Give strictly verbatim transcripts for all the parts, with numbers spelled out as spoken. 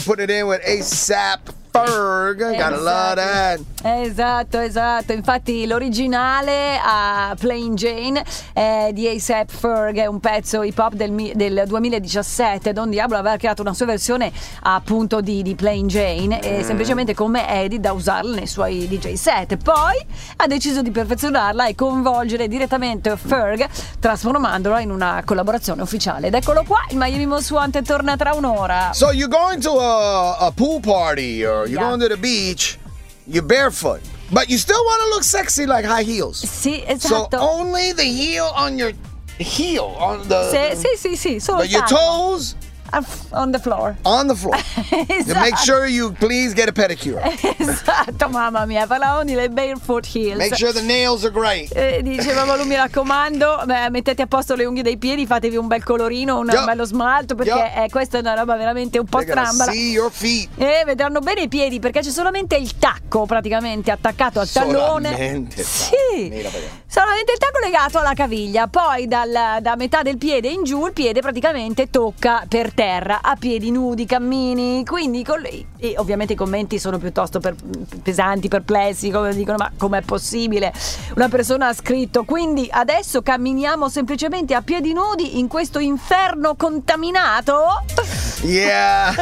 put it in with A$AP Ferg. Gotta love that. Esatto, esatto. Infatti l'originale a Plain Jane è di A$AP Ferg, è un pezzo hip hop del, del duemiladiciassette. Don Diablo aveva creato una sua versione appunto di, di Plain Jane mm. e semplicemente come edit da usarla nei suoi D J set. Poi ha deciso di perfezionarla e coinvolgere direttamente Ferg, trasformandola in una collaborazione ufficiale. Ed eccolo qua, il Miami Most Wanted torna tra un'ora. So you're going to a, a pool party or you're Yeah. going to the beach, you're barefoot, but you still want to look sexy like high heels. Sì, esatto. So only the heel on your heel, on the, Sì, sì, sì, sì, solo but il your tacco. toes On the floor. on the floor. Esatto. To make sure you please get a pedicure. Esatto, mamma mia, parlavano di le barefoot heels. Make sure the nails are great. Eh, diceva lui, mi raccomando, beh, mettete a posto le unghie dei piedi, fatevi un bel colorino, un Yup. bello smalto, perché Yup. eh, questa è una roba veramente un po' They're gonna strambala. see your feet. E vedranno bene i piedi, perché c'è solamente il tacco praticamente attaccato al tallone. Solamente. Sì, Mira per allá. solamente il tacco legato alla caviglia. Poi dal- da metà del piede in giù il piede praticamente tocca per terra, a piedi nudi, cammini. Quindi con le- e ovviamente i commenti sono piuttosto per- pesanti, perplessi, come dicono, ma com'è possibile? Una persona ha scritto: quindi adesso camminiamo semplicemente a piedi nudi in questo inferno contaminato? Yeah.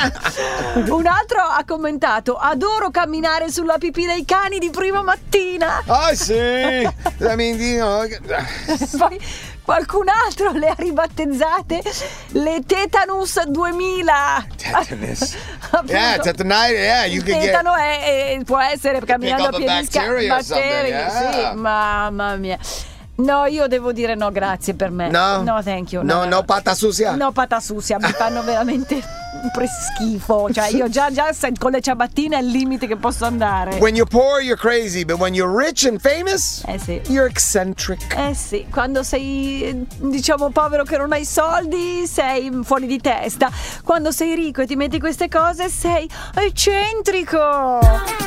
Un altro ha commentato: adoro camminare sulla pipì dei cani di prima mattina. I see. I mean, you know. Poi qualcun altro le ha ribattezzate le Tetanus duemila. Tetanus. Appunto, Yeah, tetanitis. Yeah, you il could get. tetano è, è- può essere camminando a up a piedi sca- bacteria or something, batteri, yeah. sì, mamma mia. No, io devo dire no, grazie per me. No? No, thank you. No, no pata sucia? No, pata sucia, mi fanno veramente pre schifo. Cioè, io già, già se- con le ciabattine è il limite che posso andare. When you're poor, you're crazy, but when you're rich and famous, Eh sì. you're eccentric. Eh sì, quando sei, diciamo, povero che non hai soldi, sei fuori di testa. Quando sei ricco e ti metti queste cose, sei eccentrico.